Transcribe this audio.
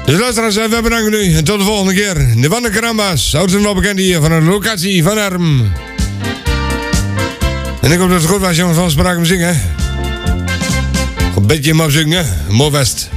Dus luisteraars, we bedanken u. En tot de volgende keer. De Van de Karamba's. Oudsten wel bekend hier van de locatie van Erm. En ik hoop dat het goed was, jongens, van Spraak Muziek, hè. Een beetje maar zingen, hè. Mooi best.